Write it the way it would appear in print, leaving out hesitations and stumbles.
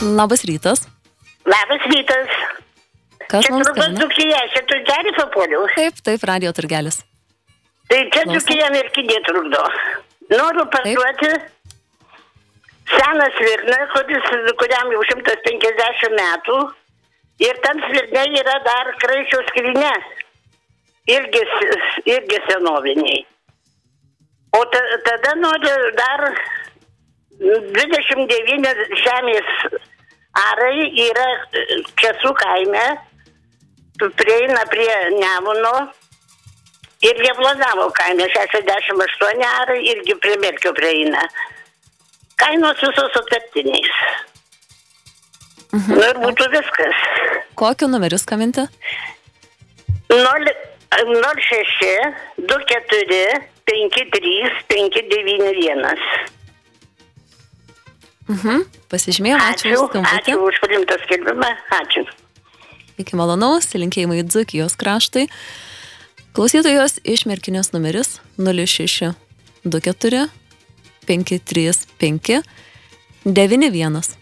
Labas rytas. Labas rytas. Kas Čia mums turbūt skambina? Dzūkija, čia turgelis papuoliau. Taip, radio turgelis. Tai čia Klausom. Dzūkija merkinė trukdo. Noriu parduoti seną svirną, kuriam jau 150 metų. Ir tam svirne yra dar kraičio skrynia. Irgi senoviniai. O tada noriu dar 29 žemės arai yra Česų kaime, prieina prie Nemuno ir Jablonavo kaime 68 arai irgi prie Merkio prieina. Kainos visos sutartiniais. Nu ir būtų viskas. Kokiu numeriu skambinti? 06 24 53 591. Pasižymėjau, ačiū už skambutį. Ačiū už priimtą skelbimą. Ačiū. Iki malonaus, linkėjimai Dzūkijos kraštui. Klausytojos iš Merkinės numeris 06 24 535 91.